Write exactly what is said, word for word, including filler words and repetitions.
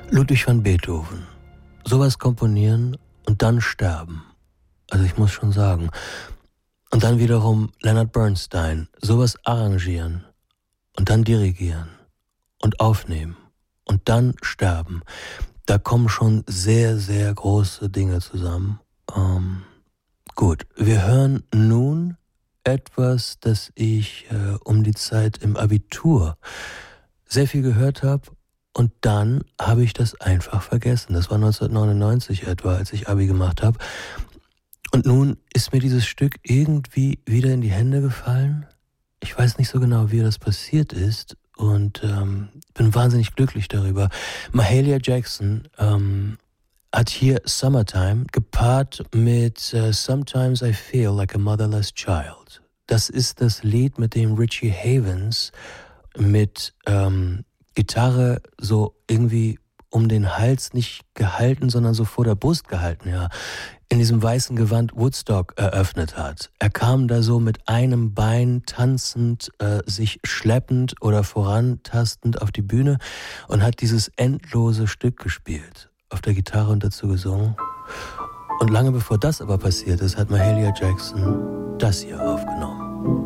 Ludwig van Beethoven. Sowas komponieren und dann sterben. Also ich muss schon sagen. Und dann wiederum Leonard Bernstein. Sowas arrangieren und dann dirigieren und aufnehmen und dann sterben. Da kommen schon sehr, sehr große Dinge zusammen. Ähm, gut, wir hören nun etwas, das ich äh, um die Zeit im Abitur sehr viel gehört habe. Und dann habe ich das einfach vergessen. Das war neunzehnhundertneunundneunzig etwa, als ich Abi gemacht habe. Und nun ist mir dieses Stück irgendwie wieder in die Hände gefallen. Ich weiß nicht so genau, wie das passiert ist. Und ähm, bin wahnsinnig glücklich darüber. Mahalia Jackson ähm, hat hier Summertime gepaart mit uh, Sometimes I Feel Like a Motherless Child. Das ist das Lied, mit dem Richie Havens mit ähm, Gitarre so irgendwie um den Hals nicht gehalten, sondern so vor der Brust gehalten, ja, in diesem weißen Gewand Woodstock eröffnet hat. Er kam da so mit einem Bein tanzend, äh, sich schleppend oder vorantastend auf die Bühne und hat dieses endlose Stück gespielt, auf der Gitarre und dazu gesungen. Und lange bevor das aber passiert ist, hat Mahalia Jackson das hier aufgenommen.